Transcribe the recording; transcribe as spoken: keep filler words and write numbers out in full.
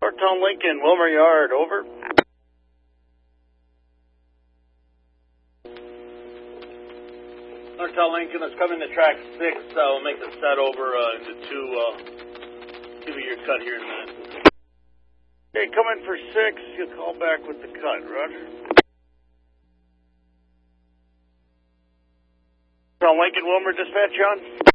Northtown Lincoln, Wilmer Yard, over. Northtown Lincoln, let's come into track six. Uh, we'll make the set over uh, into two, uh, give you your cut here in a minute. Okay, come in for six. You'll call back with the cut, Roger. Northtown Lincoln, Wilmer, dispatch on.